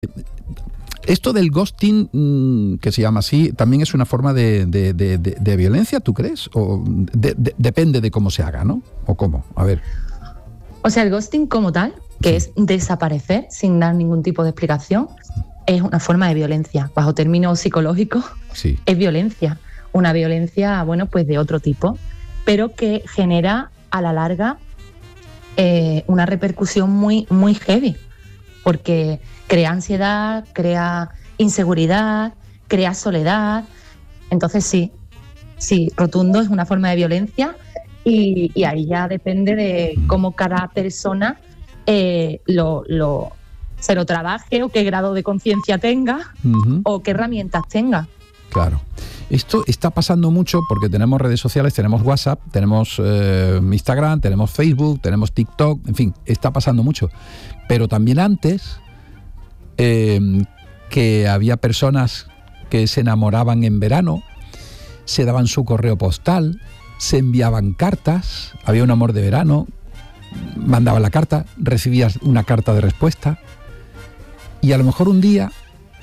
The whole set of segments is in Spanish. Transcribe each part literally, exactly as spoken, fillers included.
Esto del ghosting, que se llama así, también es una forma de, de, de, de, de violencia, ¿tú crees? O de, de, depende de cómo se haga, ¿no? ¿O cómo? A ver. O sea, el ghosting como tal, que sí. es desaparecer sin dar ningún tipo de explicación, es una forma de violencia. Bajo términos psicológicos, sí. es violencia. Una violencia, bueno, pues de otro tipo, pero que genera a la larga eh, una repercusión muy, muy heavy, porque crea ansiedad, crea inseguridad, crea soledad. Entonces sí, sí, rotundo, es una forma de violencia y, y ahí ya depende de cómo cada persona eh, lo, lo, se lo trabaje o qué grado de conciencia tenga uh-huh. o qué herramientas tenga. Claro. Esto está pasando mucho porque tenemos redes sociales, tenemos WhatsApp, tenemos eh, Instagram, tenemos Facebook, tenemos TikTok, en fin, está pasando mucho. Pero también antes... Eh, que había personas que se enamoraban en verano, se daban su correo postal, se enviaban cartas, había un amor de verano, mandaban la carta, recibías una carta de respuesta y a lo mejor un día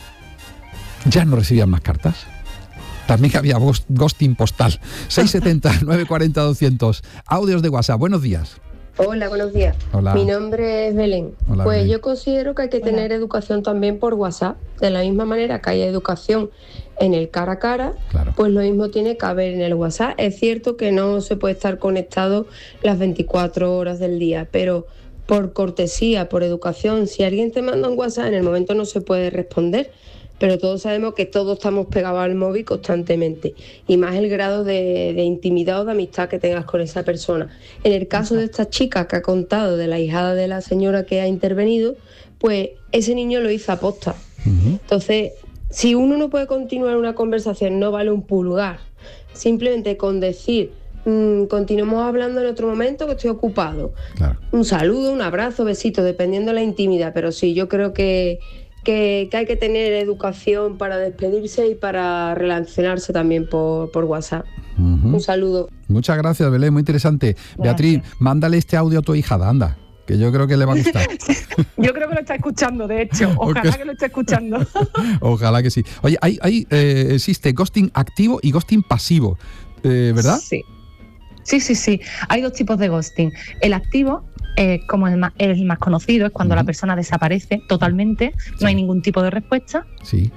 ya no recibían más cartas. También había ghosting postal. seis setenta, nueve cuarenta, doscientos. Audios de WhatsApp. Buenos días. Hola, buenos días. Hola. Mi nombre es Belén. Hola, pues Belén. Yo considero que hay que tener Hola. educación también por WhatsApp. De la misma manera que hay educación en el cara a cara, claro. pues lo mismo tiene que haber en el WhatsApp. Es cierto que no se puede estar conectado las veinticuatro horas del día, pero por cortesía, por educación, si alguien te manda un WhatsApp, en el momento no se puede responder. Pero todos sabemos que todos estamos pegados al móvil constantemente, y más el grado de, de intimidad o de amistad que tengas con esa persona. En el caso de esta chica que ha contado, de la ahijada de la señora que ha intervenido, pues ese niño lo hizo aposta. Uh-huh. Entonces, si uno no puede continuar una conversación, no vale un pulgar. Simplemente con decir, mmm, continuemos hablando en otro momento que estoy ocupado. Claro. Un saludo, un abrazo, besito, dependiendo de la intimidad. Pero sí, yo creo que... Que, que hay que tener educación para despedirse y para relacionarse también por, por WhatsApp. Uh-huh. Un saludo. Muchas gracias, Belén, muy interesante. Gracias. Beatriz, mándale este audio a tu hijada, anda, que yo creo que le va a gustar. Yo creo que lo está escuchando, de hecho. Ojalá okay. que lo esté escuchando. Ojalá que sí. Oye, hay, hay, eh, existe ghosting activo y ghosting pasivo, eh, ¿verdad? Sí. Sí, sí, sí. Hay dos tipos de ghosting. El activo, eh, como el más, el más conocido, es cuando uh-huh. la persona desaparece totalmente, sí. no hay ningún tipo de respuesta. Sí.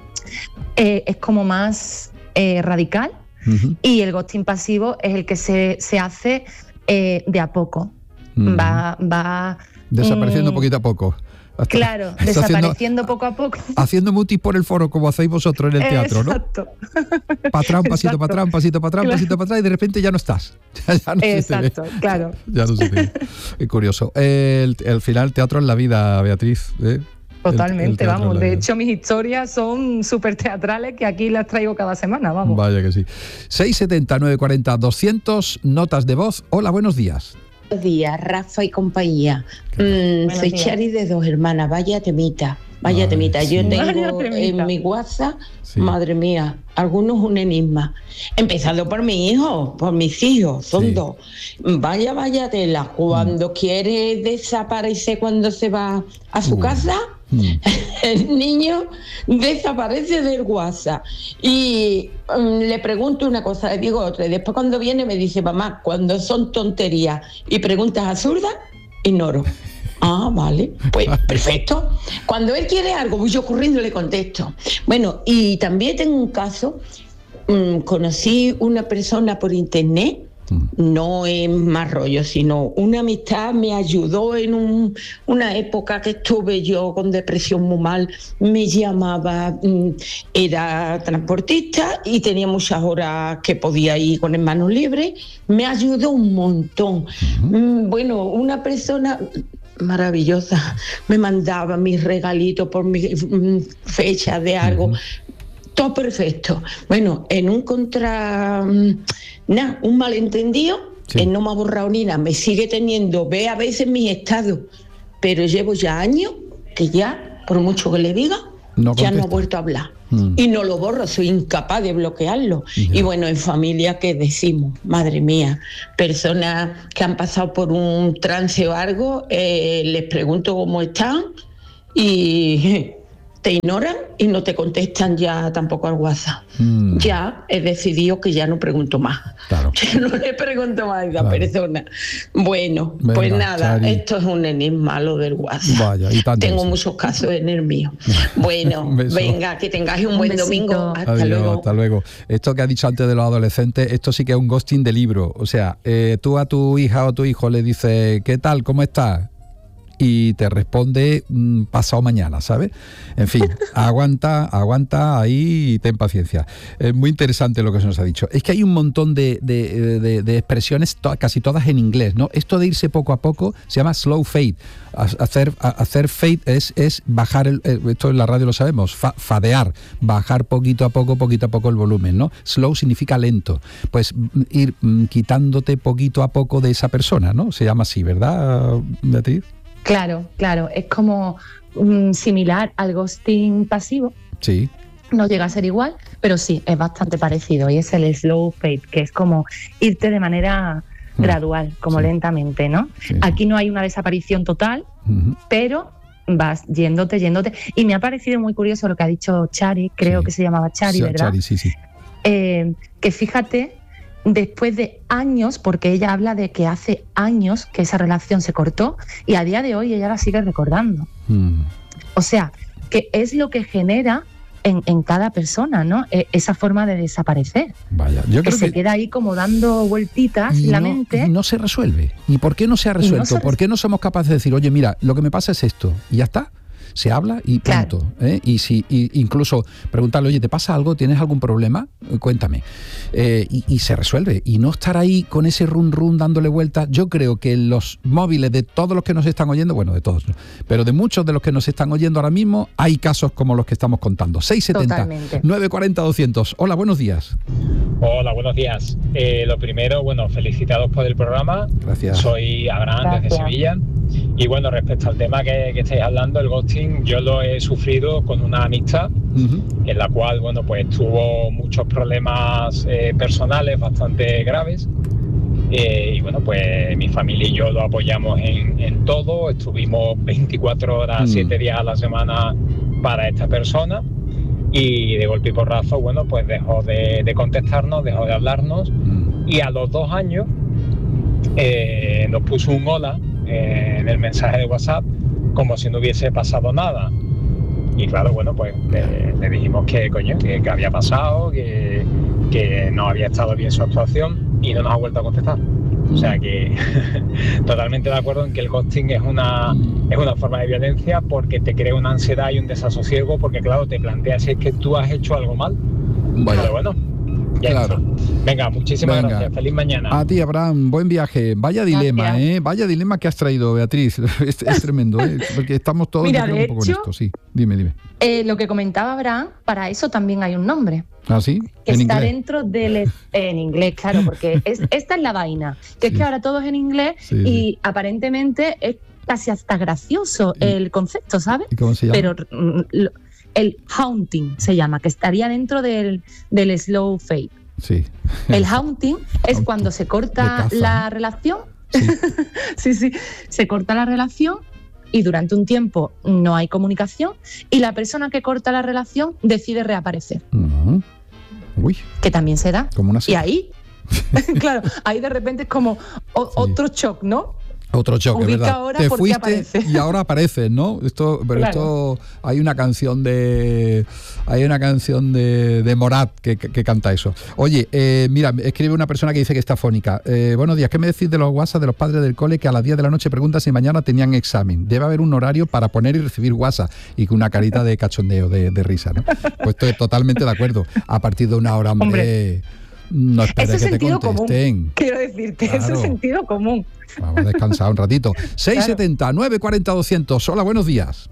Eh, es como más eh, radical. Uh-huh. Y el ghosting pasivo es el que se, se hace eh, de a poco. Uh-huh. Va, va desapareciendo um, poquito a poco. Hasta, claro, desapareciendo haciendo, poco a poco. Haciendo mutis por el foro, como hacéis vosotros en el teatro, ¿no? Exacto. Para atrás, pasito para atrás, pasito para atrás, claro. pasito para atrás, y de repente ya no estás. Ya, ya no Exacto, se te ve. Claro. Ya no se te ve. Es curioso. El, el final, el teatro es la vida, Beatriz. ¿eh? Totalmente, el, el vamos. De hecho, mis historias son súper teatrales que aquí las traigo cada semana, vamos. Vaya que sí. seis setenta, nueve cuarenta, doscientos, notas de voz. Hola, buenos días. Buenos días, Rafa y compañía. Mm, soy días. Chari de Dos Hermanas. Vaya temita, vaya Ay, temita. Yo sí. tengo temita. En mi WhatsApp, sí. madre mía, algunos un enigma. Empezando por mi hijo, por mis hijos, son sí. dos. Vaya, vaya tela. Cuando mm. quiere desaparecer, cuando se va a su uh. casa, mm. el niño desaparece del WhatsApp. Y um, le pregunto una cosa, le digo otra. Y después cuando viene me dice, mamá, cuando son tonterías y preguntas absurdas, ignoro. Ah, vale, pues perfecto. Cuando él quiere algo, voy yo corriendo y le contesto. Bueno, y también tengo un caso, mmm, conocí una persona por internet, no es más rollo, sino una amistad me ayudó en un, una época que estuve yo con depresión muy mal, me llamaba, era transportista y tenía muchas horas que podía ir con las manos libres, me ayudó un montón. Uh-huh. Bueno, una persona maravillosa, me mandaba mis regalitos por mi fecha de algo. Uh-huh. Todo perfecto. Bueno, en un contra... Nada, un malentendido, sí. él no me ha borrado ni nada, me sigue teniendo, ve a veces mis estados, pero llevo ya años que ya, por mucho que le diga, no ya no ha vuelto a hablar. Mm. Y no lo borro, soy incapaz de bloquearlo. Yeah. Y bueno, en familia, ¿qué decimos? Madre mía, personas que han pasado por un trance o algo, eh, les pregunto cómo están y... te ignoran y no te contestan ya tampoco al WhatsApp. Mm. Ya he decidido que ya no pregunto más. Claro. Yo no le pregunto más a esa Vale. persona. Bueno, Venga, pues nada, Chari. Esto es un enigma lo del WhatsApp. Vaya, y Tengo eso. muchos casos en el mío. Bueno, venga, que tengáis un, un buen besito. domingo. Hasta Adiós, luego. Hasta luego. Esto que ha dicho antes de los adolescentes, esto sí que es un ghosting de libro. O sea, eh, tú a tu hija o a tu hijo le dices, ¿qué tal? ¿Cómo estás? Y te responde mmm, pasado mañana, ¿sabes? En fin, aguanta, aguanta ahí y ten paciencia. Es muy interesante lo que se nos ha dicho. Es que hay un montón de, de, de, de expresiones, to- casi todas en inglés, ¿no? Esto de irse poco a poco se llama slow fade. Hacer, hacer fade es, es bajar, el, esto en la radio lo sabemos, fa, fadear, bajar poquito a poco, poquito a poco el volumen, ¿no? Slow significa lento. Pues ir mm, quitándote poquito a poco de esa persona, ¿no? Se llama así, ¿verdad, Beatriz? Claro, claro, es como um, similar al ghosting pasivo. Sí. No llega a ser igual, pero sí, es bastante parecido y es el slow fade, que es como irte de manera mm. gradual, como sí. lentamente, ¿no? Sí. Aquí no hay una desaparición total, uh-huh. pero vas yéndote, yéndote. Y me ha parecido muy curioso lo que ha dicho Chari, creo sí. que se llamaba Chari, sí, ¿verdad? Chari, sí, sí. Eh, que fíjate, después de años, porque ella habla de que hace años que esa relación se cortó y a día de hoy ella la sigue recordando. Mm. O sea, que es lo que genera en, en cada persona, ¿no? E- esa forma de desaparecer. Vaya, yo que creo se que queda ahí como dando vueltitas en la no, mente. Y no se resuelve. ¿Y por qué no se ha resuelto? No se res- ¿Por qué no somos capaces de decir, oye, mira, lo que me pasa es esto y ya está? Se habla y punto. Claro. ¿eh? Y si y incluso preguntarle, oye, ¿te pasa algo? ¿Tienes algún problema? Cuéntame. Eh, y, y se resuelve. Y no estar ahí con ese run run dándole vueltas. Yo creo que los móviles de todos los que nos están oyendo, bueno, de todos, ¿no? Pero de muchos de los que nos están oyendo ahora mismo, hay casos como los que estamos contando. seis setenta, nueve cuarenta, doscientos. Hola, buenos días. Hola, buenos días. Eh, lo primero, bueno, felicitados por el programa. Gracias. Soy Abraham Gracias. desde Sevilla. Y bueno, respecto al tema que, que estáis hablando, el ghosting, yo lo he sufrido con una amistad, uh-huh. en la cual, bueno, pues tuvo muchos problemas eh, personales bastante graves. Eh, y bueno, pues mi familia y yo lo apoyamos en, en todo. Estuvimos veinticuatro horas, uh-huh. siete días a la semana para esta persona. Y de golpe y porrazo, bueno, pues dejó de, de contestarnos, dejó de hablarnos. Uh-huh. Y a los dos años eh, nos puso un hola en el mensaje de WhatsApp como si no hubiese pasado nada. Y claro, bueno, pues le, le dijimos que coño, que, que había pasado, que, que no había estado bien su actuación y no nos ha vuelto a contestar. O sea que totalmente de acuerdo en que el ghosting es una, es una forma de violencia porque te crea una ansiedad y un desasosiego porque claro, te planteas si es que tú has hecho algo mal. Vaya. Pero bueno, ya claro. Está. Venga, muchísimas Venga. gracias. Feliz mañana. A ti, Abraham. Buen viaje. Vaya dilema, gracias. ¿eh? Vaya dilema que has traído, Beatriz. Es, es tremendo, ¿eh? Porque estamos todos Mira, de un poco hecho, en esto. Sí, dime, dime. Eh, lo que comentaba Abraham, para eso también hay un nombre. ¿Ah, sí? Que ¿En está inglés? dentro del... Eh, en inglés, claro, porque es, esta es la vaina. Que sí. es que ahora todo es en inglés sí, y sí. aparentemente es casi hasta gracioso ¿Y? el concepto, ¿sabes? ¿Y cómo se llama? Pero... Lo, el haunting se llama, que estaría dentro del, del slow fade. Sí. El haunting es cuando se corta la relación. Sí. sí, sí. Se corta la relación y durante un tiempo no hay comunicación y la persona que corta la relación decide reaparecer. Uh-huh. Uy. Que también se da. Como una y ahí, claro, ahí de repente es como o, sí. otro shock, ¿no? Otro choque, Ubica ¿verdad? Ahora Te fuiste aparece. Y ahora apareces, ¿no? Esto, pero claro. esto hay una canción de hay una canción de, de Morat que, que, que canta eso. Oye, eh, mira, escribe una persona que dice que está fónica. Eh, buenos días, ¿qué me decís de los WhatsApp de los padres del cole que a las diez de la noche preguntan si mañana tenían examen? Debe haber un horario para poner y recibir WhatsApp y con una carita de cachondeo, de, de risa, ¿no? Pues estoy totalmente de acuerdo. A partir de una hora, hombre, hombre no esperes que te contesten. Común, quiero decirte, claro. Eso es sentido común. Vamos a descansar un ratito. seis setenta, nueve cuarenta, doscientos. Hola, buenos días.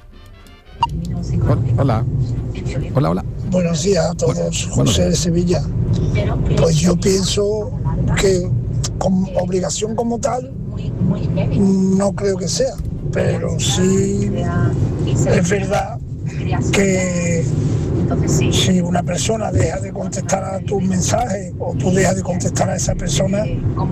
Hola. Hola, hola. Buenos días a todos. Bueno, José de Sevilla. Pues yo pienso que como obligación como tal no creo que sea, pero sí es verdad que si una persona deja de contestar a tus mensajes o tú dejas de contestar a esa persona,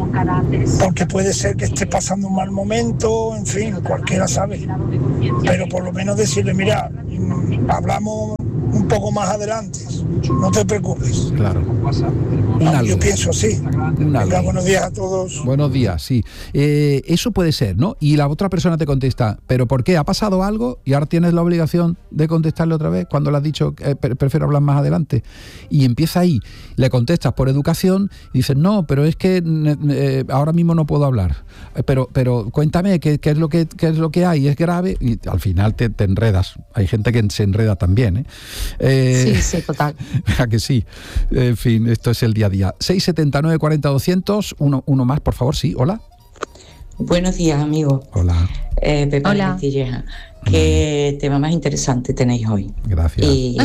porque puede ser que esté pasando un mal momento, en fin, cualquiera sabe. Pero por lo menos decirle, mira, hablamos un poco más adelante, no te preocupes. Claro. No, yo pienso sí. Venga, buenos días a todos. Buenos días, sí. Eh, eso puede ser, ¿no? Y la otra persona te contesta, ¿pero por qué? ¿Ha pasado algo? Y ahora tienes la obligación de contestarle otra vez cuando le has dicho que eh, prefiero hablar más adelante. Y empieza ahí, le contestas por educación y dices, no, pero es que eh, ahora mismo no puedo hablar. Pero pero cuéntame, ¿qué, qué, es lo que, qué es lo que hay? ¿Es grave? Y al final te, te enredas. Hay gente que se enreda también, ¿eh? Eh, sí, sí, total. ¿A que sí? En fin, esto es el día a día. seis setenta y nueve cuarenta doscientos, uno, uno más, por favor, sí, hola. Buenos días, amigos. Hola. Eh, Pepa Hola. Castilleja. Qué mm. tema más interesante tenéis hoy. Gracias. Y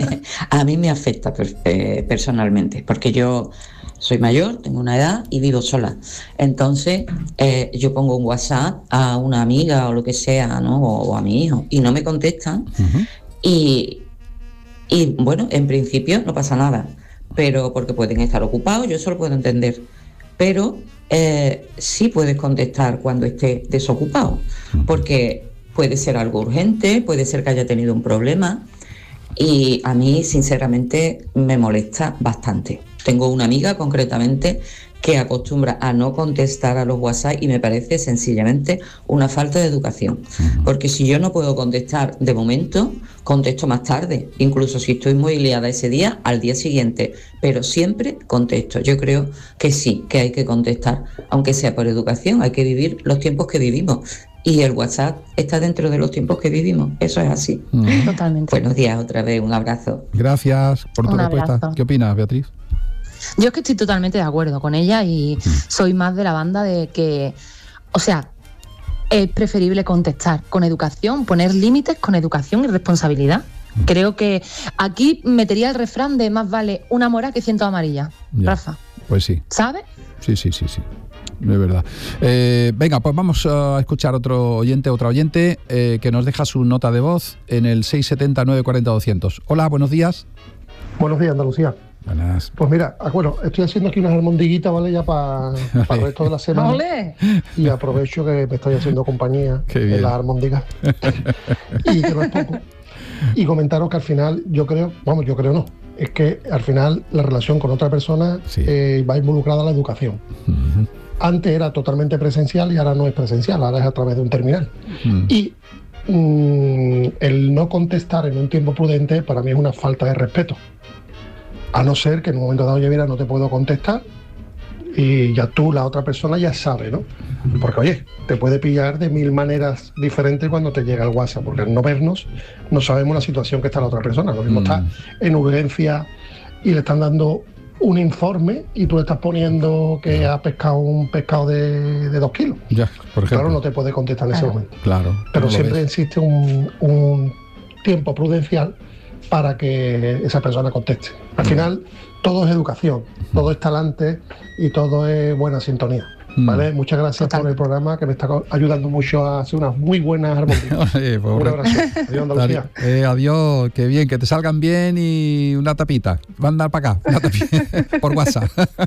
a mí me afecta per, eh, personalmente, porque yo soy mayor, tengo una edad y vivo sola. Entonces, eh, yo pongo un WhatsApp a una amiga o lo que sea, ¿no? O, o a mi hijo, y no me contestan. Uh-huh. Y... Y bueno, en principio no pasa nada, pero porque pueden estar ocupados, yo eso lo puedo entender. Pero eh, sí puedes contestar cuando estés desocupado, porque puede ser algo urgente, puede ser que haya tenido un problema, y a mí sinceramente me molesta bastante. Tengo una amiga concretamente que acostumbra a no contestar a los WhatsApp y me parece sencillamente una falta de educación. Porque si yo no puedo contestar de momento, contesto más tarde. Incluso si estoy muy liada ese día, al día siguiente. Pero siempre contesto. Yo creo que sí, que hay que contestar, aunque sea por educación. Hay que vivir los tiempos que vivimos. Y el WhatsApp está dentro de los tiempos que vivimos. Eso es así. Mm. Totalmente. Buenos días otra vez. Un abrazo. Gracias por tu un respuesta. Abrazo. ¿Qué opinas, Beatriz? Yo es que estoy totalmente de acuerdo con ella y soy más de la banda de que, o sea, es preferible contestar con educación, poner límites con educación y responsabilidad. Creo que aquí metería el refrán de más vale una mora que ciento amarillas. Rafa. Pues sí. ¿Sabes? Sí, sí, sí, sí. Es verdad. Eh, venga, pues vamos a escuchar otro oyente, otra oyente eh, que nos deja su nota de voz en el seis setenta y nueve cuarenta doscientos. Hola, buenos días. Buenos días, Andalucía. Buenas. Pues mira, bueno, estoy haciendo aquí unas almondiguitas, ¿vale? Ya para pa el resto de la semana. ¡Olé! Y aprovecho que me estoy haciendo compañía en las almóndigas. Y que no es poco. Y comentaros que al final, yo creo, vamos, yo creo no, es que al final la relación con otra persona sí. eh, va involucrada la educación. Uh-huh. Antes era totalmente presencial y ahora no es presencial, ahora es a través de un terminal. Uh-huh. Y mmm, el no contestar en un tiempo prudente para mí es una falta de respeto. A no ser que en un momento dado, oye, mira, no te puedo contestar y ya tú, la otra persona, ya sabe, ¿no? Porque, oye, te puede pillar de mil maneras diferentes cuando te llega el WhatsApp, porque al no vernos, no sabemos la situación que está la otra persona. Lo mismo mm. está en urgencia y le están dando un informe y tú le estás poniendo que ha pescado un pescado de, de dos kilos. Ya, por ejemplo. Claro, no te puede contestar en ese momento. Claro. Pero siempre existe un, un tiempo prudencial para que esa persona conteste. Al final, todo es educación, todo es talante y todo es buena sintonía. ¿Vale? Mm. Muchas gracias Total. por el programa, que me está ayudando mucho a hacer unas muy buenas armonías. Oye, un abrazo. Adiós, Andalucía. Eh, adiós, qué bien, que te salgan bien y una tapita. Van a dar para acá, una tapita por WhatsApp.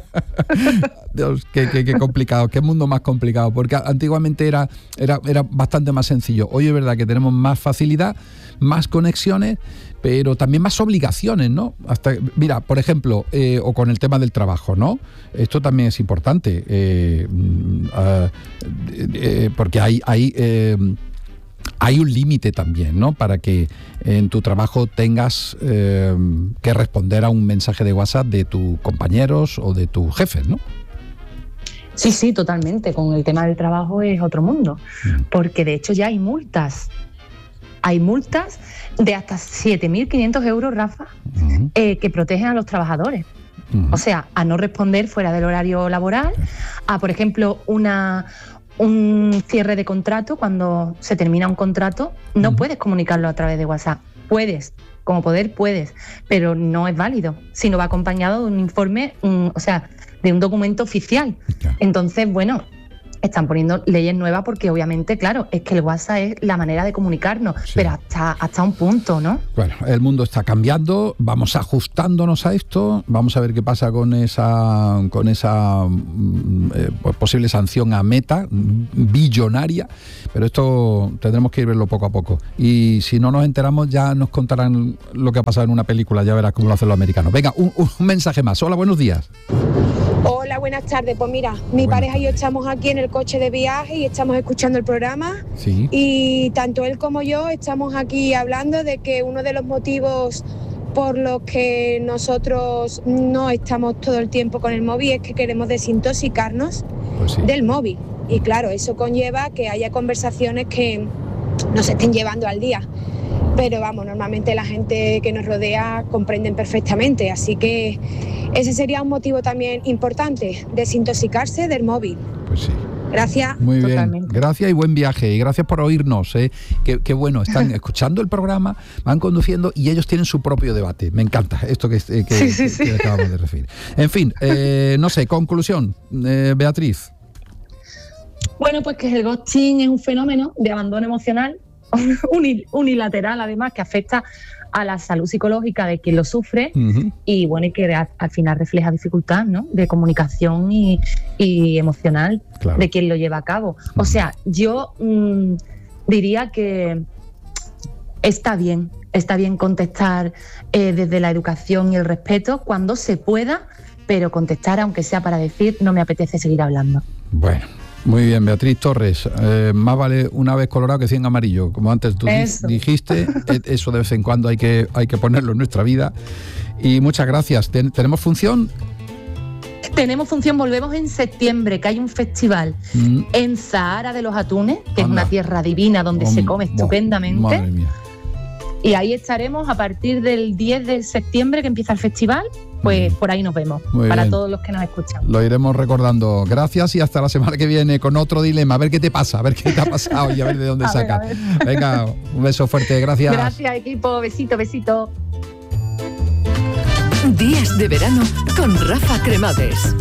Dios, qué, qué, qué complicado, qué mundo más complicado, porque antiguamente era, era, era bastante más sencillo. Hoy es verdad que tenemos más facilidad, más conexiones, pero también más obligaciones, ¿no? Hasta, mira, por ejemplo, eh, o con el tema del trabajo, ¿no? Esto también es importante, eh, uh, eh, porque hay, hay, eh, hay un límite también, ¿no? Para que en tu trabajo tengas eh, que responder a un mensaje de WhatsApp de tus compañeros o de tus jefes, ¿no? Sí, sí, totalmente. Con el tema del trabajo es otro mundo, mm. porque de hecho ya hay multas. Hay multas de hasta siete mil quinientos euros, Rafa, uh-huh. eh, que protegen a los trabajadores. Uh-huh. O sea, a no responder fuera del horario laboral, a, por ejemplo, una, un cierre de contrato. Cuando se termina un contrato, no uh-huh. puedes comunicarlo a través de WhatsApp. Puedes, como poder puedes, pero no es válido si no va acompañado de un informe, un, o sea, de un documento oficial. Okay. Entonces, bueno... están poniendo leyes nuevas porque obviamente, claro, es que el WhatsApp es la manera de comunicarnos, sí. pero hasta, hasta un punto, ¿no? Bueno, el mundo está cambiando, vamos ajustándonos a esto, vamos a ver qué pasa con esa, con esa eh, pues posible sanción a Meta, billonaria, pero esto tendremos que ir verlo poco a poco. Y si no nos enteramos, ya nos contarán lo que ha pasado en una película, ya verás cómo lo hacen los americanos. Venga, un, un mensaje más. Hola, buenos días. Hola, buenas tardes. Pues mira, mi buenas pareja tardes. y yo estamos aquí en el coche de viaje y estamos escuchando el programa. Sí. Y tanto él como yo estamos aquí hablando de que uno de los motivos por los que nosotros no estamos todo el tiempo con el móvil es que queremos desintoxicarnos pues sí. del móvil. Y claro, eso conlleva que haya conversaciones que nos estén llevando al día. Pero vamos, normalmente la gente que nos rodea comprenden perfectamente, así que ese sería un motivo también importante, desintoxicarse del móvil. Pues sí. Gracias. Muy Totalmente. bien, gracias y buen viaje, y gracias por oírnos, ¿eh? Qué, qué bueno, están escuchando el programa, van conduciendo y ellos tienen su propio debate. Me encanta esto que, que, sí, sí, que, sí. que acabamos de referir. En fin, eh, no sé, conclusión, eh, Beatriz. Bueno, pues que el ghosting es un fenómeno de abandono emocional unilateral, además, que afecta a la salud psicológica de quien lo sufre uh-huh. y bueno, y que al, al final refleja dificultad, ¿no?, de comunicación y, y emocional claro. de quien lo lleva a cabo. Uh-huh. O sea, yo mmm, diría que está bien, está bien contestar eh, desde la educación y el respeto cuando se pueda, pero contestar aunque sea para decir no me apetece seguir hablando. Bueno. Muy bien, Beatriz Torres, eh, más vale una vez colorado que cien amarillo, como antes tú eso. dijiste, eso de vez en cuando hay que, hay que ponerlo en nuestra vida. Y muchas gracias. ¿Ten, ¿Tenemos función? Tenemos función, volvemos en septiembre, que hay un festival mm. en Zahara de los Atunes, que Anda. es una tierra divina donde oh, se come estupendamente. Madre mía. Y ahí estaremos a partir del diez de septiembre, que empieza el festival. Pues por ahí nos vemos, Muy para bien. todos los que nos escuchan. Lo iremos recordando. Gracias y hasta la semana que viene con otro dilema. A ver qué te pasa, a ver qué te ha pasado y a ver de dónde sacas. Venga, un beso fuerte, gracias. Gracias, equipo. Besito, besito. Días de verano con Rafa Cremades.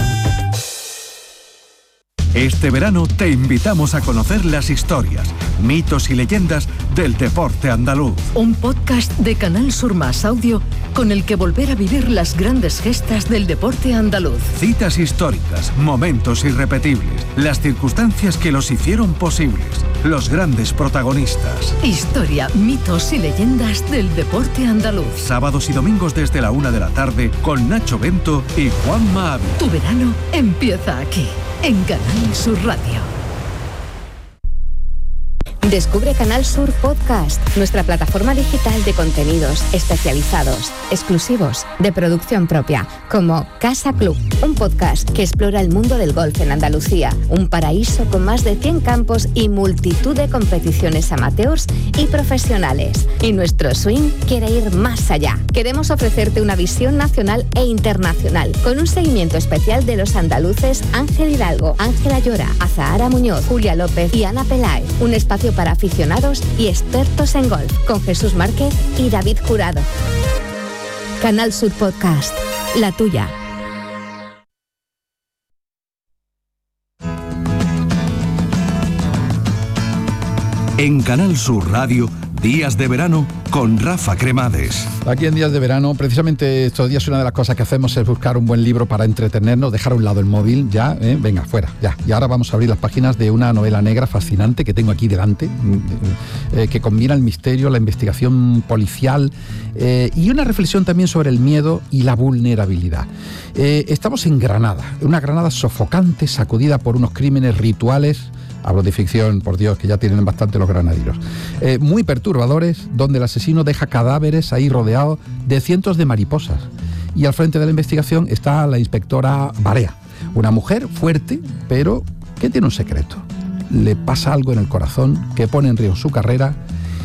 Este verano te invitamos a conocer las historias, mitos y leyendas del deporte andaluz. Un podcast de Canal Sur Más Audio con el que volver a vivir las grandes gestas del deporte andaluz. Citas históricas, momentos irrepetibles, las circunstancias que los hicieron posibles, los grandes protagonistas. Historia, mitos y leyendas del deporte andaluz. Sábados y domingos desde la una de la tarde con Nacho Bento y Juanma Ávila. Tu verano empieza aquí, en Canal Sur Radio. Descubre Canal Sur Podcast, nuestra plataforma digital de contenidos especializados, exclusivos, de producción propia, como Casa Club, un podcast que explora el mundo del golf en Andalucía, un paraíso con más de cien campos y multitud de competiciones amateurs y profesionales. Y nuestro swing quiere ir más allá. Queremos ofrecerte una visión nacional e internacional, con un seguimiento especial de los andaluces Ángel Hidalgo, Ángela Llora, Azahara Muñoz, Julia López y Ana Peláez. Un espacio para aficionados y expertos en golf, con Jesús Márquez y David Jurado. Canal Sur Podcast, la tuya. En Canal Sur Radio, Días de verano con Rafa Cremades. Aquí en Días de verano, precisamente estos días una de las cosas que hacemos es buscar un buen libro para entretenernos, dejar a un lado el móvil, ya, ¿eh? venga, fuera, ya. Y ahora vamos a abrir las páginas de una novela negra fascinante que tengo aquí delante, eh, que combina el misterio, la investigación policial eh, y una reflexión también sobre el miedo y la vulnerabilidad. Eh, estamos en Granada, una Granada sofocante, sacudida por unos crímenes rituales. Hablo de ficción, por Dios, que ya tienen bastante los granadinos. Eh, muy perturbadores, donde el asesino deja cadáveres ahí rodeados de cientos de mariposas. Y al frente de la investigación está la inspectora Barea, una mujer fuerte, pero que tiene un secreto. Le pasa algo en el corazón que pone en riesgo su carrera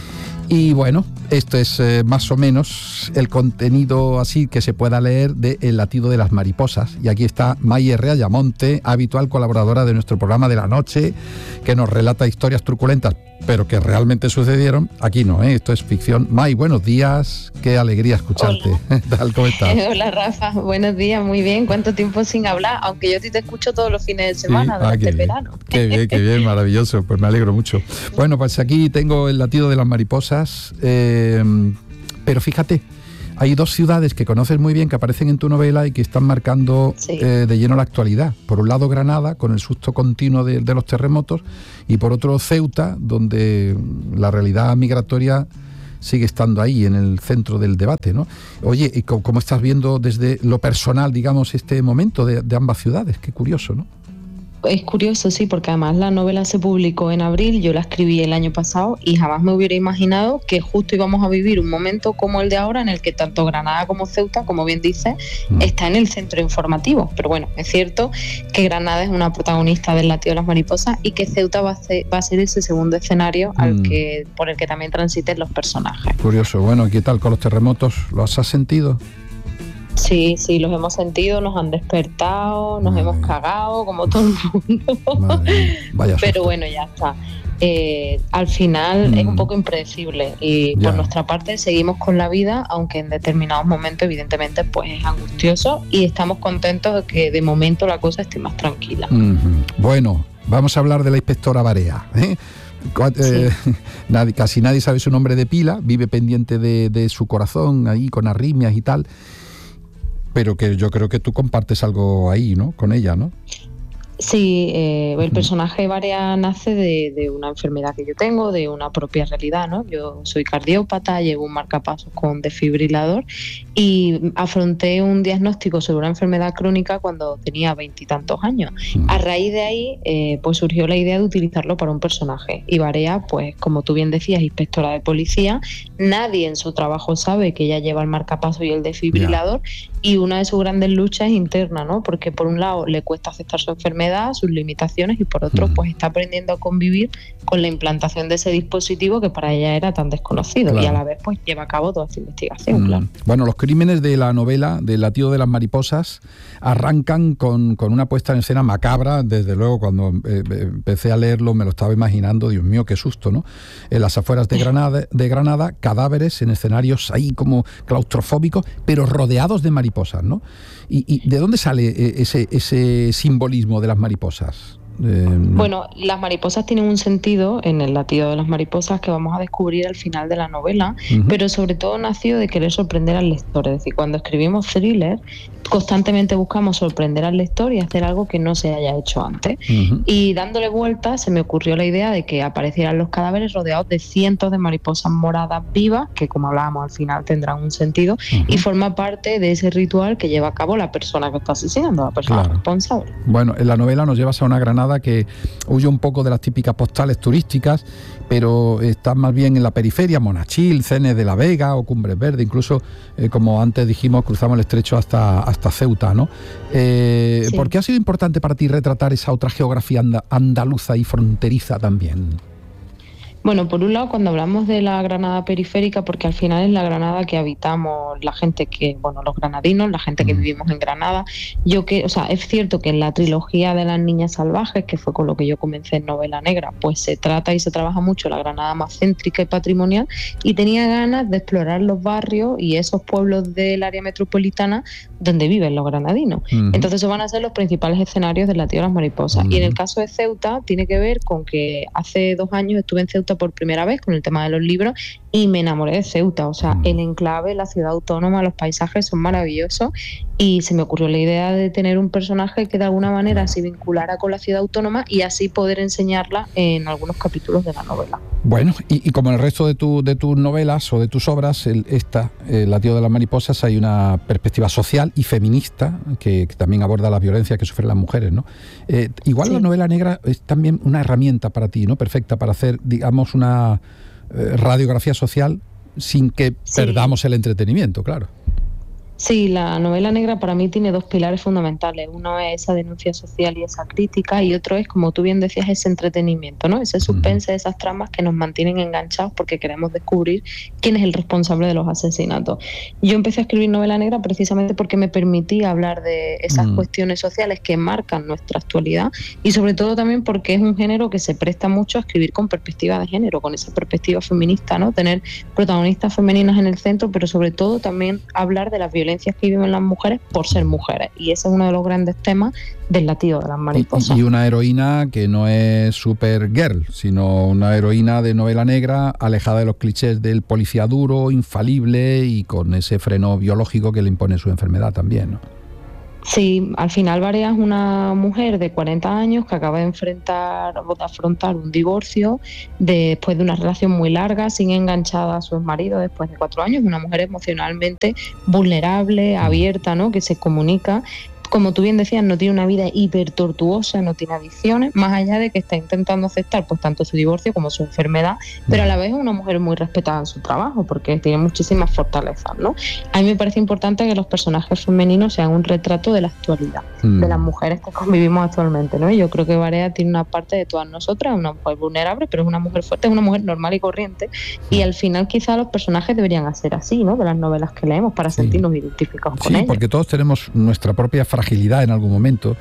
Y bueno, esto es eh, más o menos el contenido así que se pueda leer de El latido de las mariposas. Y aquí está May R. Ayamonte, habitual colaboradora de nuestro programa de la noche, que nos relata historias truculentas, pero que realmente sucedieron. Aquí no, ¿eh? Esto es ficción. May, buenos días, qué alegría escucharte. Tal, ¿cómo estás? Eh, hola Rafa, buenos días, muy bien. ¿Cuánto tiempo sin hablar? Aunque yo a ti te escucho todos los fines de semana, sí, durante ah, el verano. Qué bien, qué bien, maravilloso, pues me alegro mucho. Bueno, pues aquí tengo El latido de las mariposas, eh, pero fíjate, hay dos ciudades que conoces muy bien, que aparecen en tu novela y que están marcando sí. eh, de lleno la actualidad. Por un lado Granada, con el susto continuo de, de los terremotos, y por otro Ceuta, donde la realidad migratoria sigue estando ahí, en el centro del debate, ¿no? Oye, ¿y cómo, cómo estás viendo desde lo personal, digamos, este momento de, de ambas ciudades? Qué curioso, ¿no? Es curioso, sí, porque además la novela se publicó en abril, yo la escribí el año pasado y jamás me hubiera imaginado que justo íbamos a vivir un momento como el de ahora en el que tanto Granada como Ceuta, como bien dices, mm. está en el centro informativo. Pero bueno, es cierto que Granada es una protagonista del latido de las mariposas y que Ceuta va a ser, va a ser ese segundo escenario mm. al que por el que también transiten los personajes. Curioso. Bueno, ¿qué tal con los terremotos? ¿Los has sentido? Sí, sí, los hemos sentido, nos han despertado, nos Madre hemos cagado, como todo el mundo. Vaya Pero susto. Bueno, ya está. Eh, al final mm. es un poco impredecible y ya. Por nuestra parte seguimos con la vida, aunque en determinados momentos evidentemente pues es angustioso y estamos contentos de que de momento la cosa esté más tranquila. Mm-hmm. Bueno, vamos a hablar de la inspectora Barea, ¿eh? Eh, sí. nadie, casi nadie sabe su nombre de pila, vive pendiente de, de su corazón ahí con arritmias y tal. Pero que yo creo que tú compartes algo ahí, ¿no? Con ella, ¿no? Sí, eh, el personaje Barea nace de, de una enfermedad que yo tengo, de una propia realidad, ¿no? Yo soy cardiópata, llevo un marcapasos con desfibrilador y afronté un diagnóstico sobre una enfermedad crónica cuando tenía veintitantos años. A raíz de ahí, eh, pues surgió la idea de utilizarlo para un personaje. Y Barea, pues como tú bien decías, inspectora de policía, nadie en su trabajo sabe que ella lleva el marcapasos y el desfibrilador yeah. y una de sus grandes luchas es interna, ¿no? Porque por un lado le cuesta aceptar su enfermedad, sus limitaciones y por otro mm. pues está aprendiendo a convivir con la implantación de ese dispositivo que para ella era tan desconocido claro. y a la vez pues lleva a cabo toda esta investigación. Mm. Claro. Bueno, los crímenes de la novela del latido de las mariposas arrancan con, con una puesta en escena macabra. Desde luego cuando eh, empecé a leerlo me lo estaba imaginando, Dios mío, qué susto, ¿no? En las afueras de Granada, de Granada cadáveres en escenarios ahí como claustrofóbicos, pero rodeados de mariposas, ¿no? ¿Y, y de dónde sale ese, ese simbolismo de las mariposas? Eh, bueno, las mariposas tienen un sentido en el latido de las mariposas que vamos a descubrir al final de la novela, uh-huh. pero sobre todo nació de querer sorprender al lector. Es decir, cuando escribimos thriller, constantemente buscamos sorprender al lector y hacer algo que no se haya hecho antes. Uh-huh. Y dándole vueltas se me ocurrió la idea de que aparecieran los cadáveres rodeados de cientos de mariposas moradas vivas, que como hablábamos al final tendrán un sentido, uh-huh. y forma parte de ese ritual que lleva a cabo la persona que está asesinando, la persona claro. responsable. Bueno, en la novela nos llevas a una Granada que huye un poco de las típicas postales turísticas, pero está más bien en la periferia, Monachil, Cenes de la Vega o Cumbres Verdes, incluso, eh, como antes dijimos, cruzamos el estrecho hasta, hasta Ceuta, ¿no? Eh, sí. ¿Por qué ha sido importante para ti retratar esa otra geografía and- andaluza y fronteriza también? Bueno, por un lado, cuando hablamos de la Granada periférica, porque al final es la Granada que habitamos la gente que, bueno, los granadinos, la gente que vivimos en Granada. Yo que, o sea, es cierto que en la trilogía de las niñas salvajes, que fue con lo que yo comencé en Novela Negra, pues se trata y se trabaja mucho la Granada más céntrica y patrimonial, y tenía ganas de explorar los barrios y esos pueblos del área metropolitana donde viven los granadinos. Uh-huh. Entonces esos van a ser los principales escenarios del latido de las mariposas. Uh-huh. Y en el caso de Ceuta tiene que ver con que hace dos años estuve en Ceuta por primera vez con el tema de los libros y me enamoré de Ceuta. O sea, el enclave, la ciudad autónoma, los paisajes son maravillosos y se me ocurrió la idea de tener un personaje que de alguna manera se vinculara con la ciudad autónoma y así poder enseñarla en algunos capítulos de la novela. Bueno, y, y como en el resto de, tu, de tus novelas o de tus obras, el, esta, El latido de las mariposas, hay una perspectiva social y feminista que, que también aborda la violencia que sufren las mujeres, ¿no? Eh, igual sí. La novela negra es también una herramienta para ti, ¿no? Perfecta para hacer, digamos, una eh, radiografía social sin que sí. perdamos el entretenimiento, claro. Sí, la novela negra para mí tiene dos pilares fundamentales. Uno es esa denuncia social y esa crítica, y otro es, como tú bien decías, ese entretenimiento, ¿no? Ese suspense, esas tramas que nos mantienen enganchados porque queremos descubrir quién es el responsable de los asesinatos. Yo empecé a escribir novela negra precisamente porque me permitía hablar de esas mm. cuestiones sociales que marcan nuestra actualidad, y sobre todo también porque es un género que se presta mucho a escribir con perspectiva de género, con esa perspectiva feminista, ¿no? Tener protagonistas femeninas en el centro, pero sobre todo también hablar de las violencias que viven las mujeres por ser mujeres, y ese es uno de los grandes temas del latido de las mariposas. Y, y una heroína que no es Supergirl, sino una heroína de novela negra, alejada de los clichés del policía duro, infalible y con ese freno biológico que le impone su enfermedad también, ¿no? Sí, al final Barea es una mujer de cuarenta años que acaba de enfrentar o de afrontar un divorcio después de una relación muy larga, sin enganchada a su exmarido después de cuatro años. Una mujer emocionalmente vulnerable, abierta, ¿no? Que se comunica. Como tú bien decías, no tiene una vida hiper tortuosa, no tiene adicciones, más allá de que está intentando aceptar pues tanto su divorcio como su enfermedad, pero a la vez es una mujer muy respetada en su trabajo porque tiene muchísimas fortalezas, ¿no? A mí me parece importante que los personajes femeninos sean un retrato de la actualidad, mm. de las mujeres que convivimos actualmente, ¿no? Yo creo que Barea tiene una parte de todas nosotras, una mujer vulnerable, pero es una mujer fuerte, es una mujer normal y corriente, y al final quizá los personajes deberían ser así, ¿no? De las novelas que leemos, para sí. sentirnos identificados con sí, ellas. Sí, porque todos tenemos nuestra propia fragilidad en algún momento.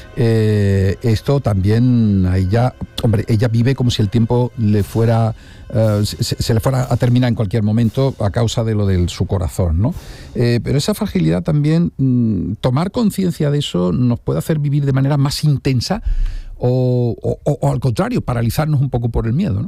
Eh, esto también a ella, hombre, ella vive como si el tiempo le fuera uh, se, se le fuera a terminar en cualquier momento a causa de lo de su corazón, ¿no? Eh, pero esa fragilidad también, mmm, tomar conciencia de eso nos puede hacer vivir de manera más intensa o, o, o, o al contrario, paralizarnos un poco por el miedo, ¿no?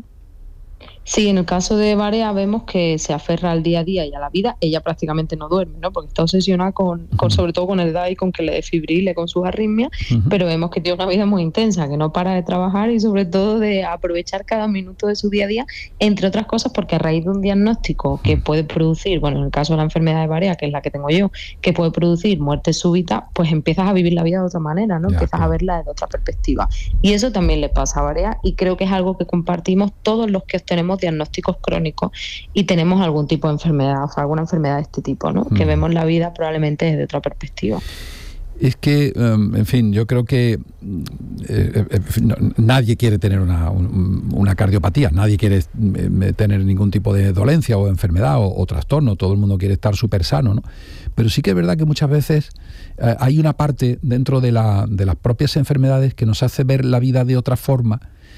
Sí, en el caso de Barea vemos que se aferra al día a día y a la vida. Ella prácticamente no duerme, ¿no? Porque está obsesionada con, con sobre todo con el D A I, con que le desfibrile con sus arritmias, uh-huh. pero vemos que tiene una vida muy intensa, que no para de trabajar y sobre todo de aprovechar cada minuto de su día a día, entre otras cosas porque a raíz de un diagnóstico que puede producir, bueno, en el caso de la enfermedad de Barea, que es la que tengo yo, que puede producir muerte súbita, pues empiezas a vivir la vida de otra manera, ¿no? Ya, empiezas claro. a verla desde otra perspectiva. Y eso también le pasa a Barea, y creo que es algo que compartimos todos los que tenemos diagnósticos crónicos y tenemos algún tipo de enfermedad, o sea, alguna enfermedad de este tipo, ¿no? Mm. Que vemos la vida probablemente desde otra perspectiva. Es que, um, en fin, yo creo que eh, eh, no, nadie quiere tener una, un, una cardiopatía, nadie quiere eh, tener ningún tipo de dolencia o enfermedad o, o trastorno, todo el mundo quiere estar súper sano, ¿no? Pero sí que es verdad que muchas veces eh, hay una parte dentro de, la, de las propias enfermedades que nos hace ver la vida de otra forma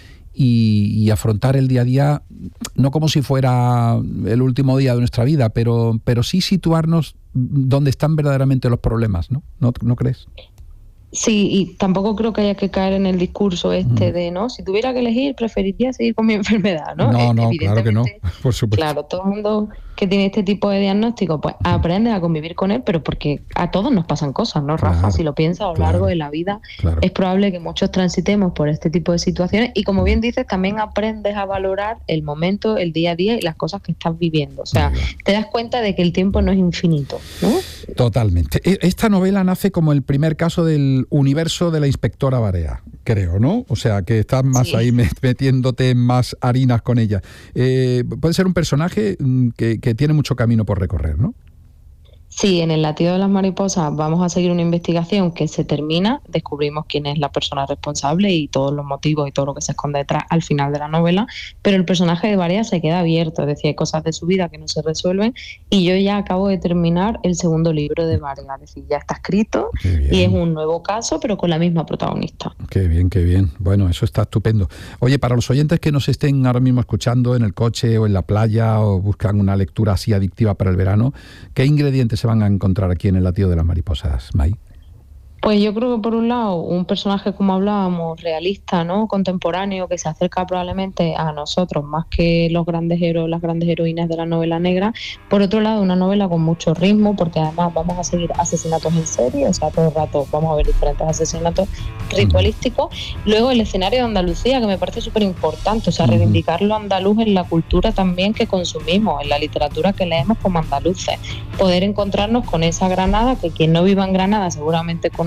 y, y afrontar el día a día, no como si fuera el último día de nuestra vida, pero, pero sí situarnos donde están verdaderamente los problemas, ¿no? ¿No, no crees? Sí, y tampoco creo que haya que caer en el discurso este mm. de, ¿no? Si tuviera que elegir, preferiría seguir con mi enfermedad, ¿no? No, no, claro que no, por supuesto. Claro, todo el mundo que tiene este tipo de diagnóstico, pues aprende a convivir con él, pero porque a todos nos pasan cosas, ¿no, Rafa? Claro, si lo piensas a lo claro, largo de la vida, claro. es probable que muchos transitemos por este tipo de situaciones, y como bien dices, también aprendes a valorar el momento, el día a día y las cosas que estás viviendo. O sea, te das cuenta de que el tiempo no es infinito, ¿no? Totalmente. Esta novela nace como el primer caso del universo de la inspectora Barea, creo, ¿no? O sea, que estás más sí. ahí metiéndote en más harinas con ella. Eh, puede ser un personaje que, que tiene mucho camino por recorrer, ¿no? Sí, en el latido de las mariposas vamos a seguir una investigación que se termina, descubrimos quién es la persona responsable y todos los motivos y todo lo que se esconde detrás al final de la novela, pero el personaje de Barea se queda abierto, es decir, hay cosas de su vida que no se resuelven, y yo ya acabo de terminar el segundo libro de Barea, es decir, ya está escrito y es un nuevo caso, pero con la misma protagonista. Qué bien, qué bien. Bueno, eso está estupendo. Oye, para los oyentes que nos estén ahora mismo escuchando en el coche o en la playa o buscan una lectura así adictiva para el verano, ¿qué ingredientes se van a encontrar aquí en el latido de las mariposas, May? Pues yo creo que por un lado un personaje, como hablábamos, realista, ¿no? Contemporáneo, que se acerca probablemente a nosotros más que los grandes héroes, las grandes heroínas de la novela negra. Por otro lado, una novela con mucho ritmo, porque además vamos a seguir asesinatos en serie, o sea, todo el rato vamos a ver diferentes asesinatos ritualísticos. Luego el escenario de Andalucía, que me parece súper importante, o sea, reivindicar lo andaluz en la cultura también que consumimos, en la literatura que leemos como andaluces. Poder encontrarnos con esa Granada, que quien no viva en Granada seguramente conoce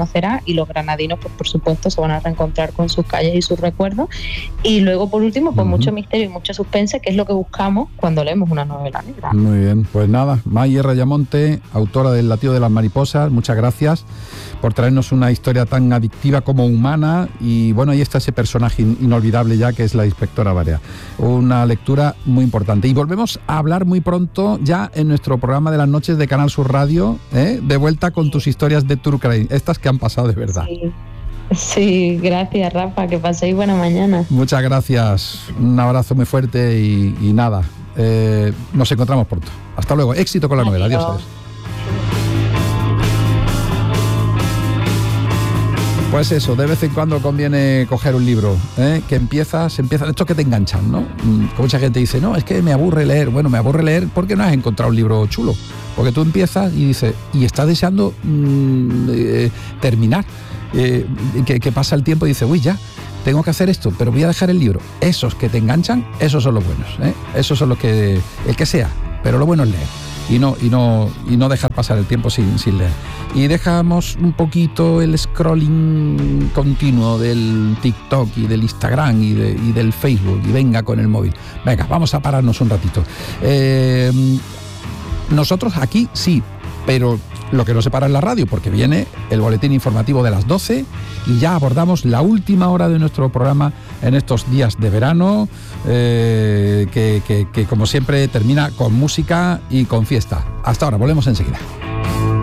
reconocerá, y los granadinos, pues por supuesto, se van a reencontrar con sus calles y sus recuerdos. Y luego, por último, pues uh-huh. mucho misterio y mucho suspense, que es lo que buscamos cuando leemos una novela negra. Muy bien, pues nada, Mayer Rayamonte, autora del Latido de las Mariposas, muchas gracias por traernos una historia tan adictiva como humana, y bueno, ahí está ese personaje inolvidable ya, que es la inspectora Barea. Una lectura muy importante. Y volvemos a hablar muy pronto ya en nuestro programa de las noches de Canal Sur Radio, ¿eh? De vuelta con tus historias de True Crime, estas que han pasado de verdad. Sí. Sí, gracias Rafa, que paséis buena mañana. Muchas gracias, un abrazo muy fuerte y, y nada, eh, nos encontramos pronto. Hasta luego, éxito con la novela, adiós. adiós. Pues eso, de vez en cuando conviene coger un libro, ¿eh? que empiezas, empiezas, estos que te enganchan, ¿no? Que mucha gente dice, no, es que me aburre leer. Bueno, me aburre leer porque no has encontrado un libro chulo. Porque tú empiezas y dices, y estás deseando mmm, eh, terminar. Eh, que, que pasa el tiempo y dices, uy, ya, tengo que hacer esto, pero voy a dejar el libro. Esos que te enganchan, esos son los buenos, ¿eh? Esos son los que, el que sea, pero lo bueno es leer. Y no, y no, y no dejar pasar el tiempo sin, sin leer. Y dejamos un poquito el scrolling continuo del TikTok y del Instagram y, de, y del Facebook, y venga con el móvil. Venga, vamos a pararnos un ratito. Eh, nosotros aquí sí, pero lo que no se para es la radio, porque viene el boletín informativo de las doce y ya abordamos la última hora de nuestro programa en estos días de verano, eh, que, que, que como siempre termina con música y con fiesta. Hasta ahora, volvemos enseguida.